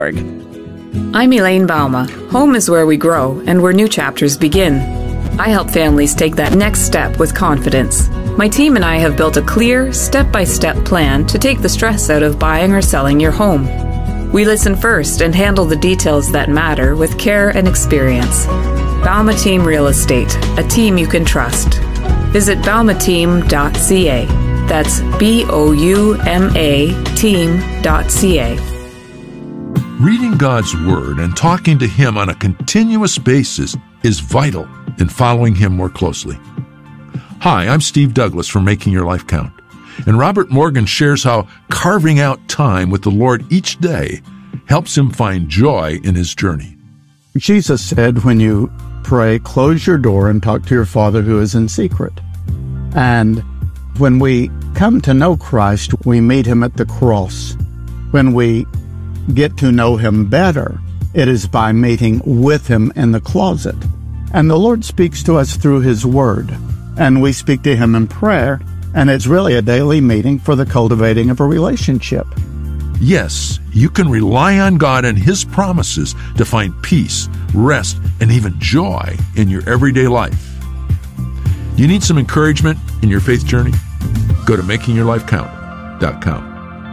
I'm Elaine Bauma. Home is where we grow and where new chapters begin. I help families take that next step with confidence. My team and I have built a clear, step-by-step plan to take the stress out of buying or selling your home. We listen first and handle the details that matter with care and experience. Bauma Team Real Estate, a team you can trust. Visit baumateam.ca. That's BOUMA team.ca. Reading God's Word and talking to Him on a continuous basis is vital in following Him more closely. Hi, I'm Steve Douglas from Making Your Life Count, and Robert Morgan shares how carving out time with the Lord each day helps him find joy in his journey. Jesus said, when you pray, close your door and talk to your Father who is in secret. And when we come to know Christ, we meet Him at the cross. When we get to know Him better, it is by meeting with Him in the closet. And the Lord speaks to us through His Word, and we speak to Him in prayer, and it's really a daily meeting for the cultivating of a relationship. Yes, you can rely on God and His promises to find peace, rest, and even joy in your everyday life. You need some encouragement in your faith journey? Go to makingyourlifecount.com.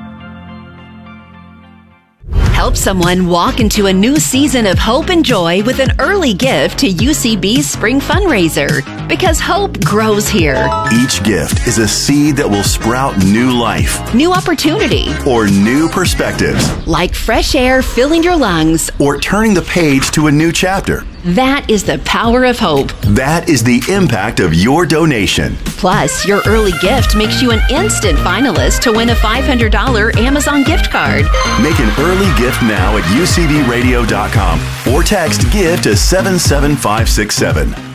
Help someone walk into a new season of hope and joy with an early gift to UCB's Spring Fundraiser, because hope grows here. Each gift is a seed that will sprout new life, new opportunity, or new perspectives. Like fresh air filling your lungs, or turning the page to a new chapter. That is the power of hope. That is the impact of your donation. Plus, your early gift makes you an instant finalist to win a $500 Amazon gift card. Make an early gift now at ucbradio.com or text GIVE to 77567.